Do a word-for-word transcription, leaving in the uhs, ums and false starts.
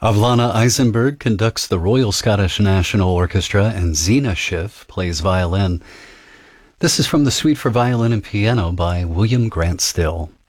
Avlana Eisenberg conducts the Royal Scottish National Orchestra, and Zena Schiff plays violin. This is from the Suite for Violin and Piano by William Grant Still.